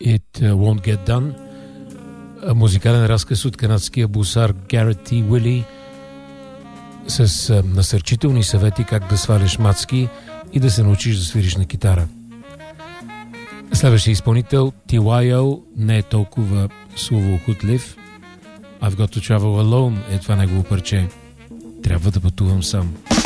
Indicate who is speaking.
Speaker 1: It Won't Get Done. Музикален разказ от канадския бусар Гарет Т. Уили с насърчителни съвети как да сваляш мацки и да се научиш да свириш на китара. Следващия изпълнител T.Y.O. не е толкова словоохотлив. I've Got to Travel Alone е това негово парче. Трябва да пътувам сам.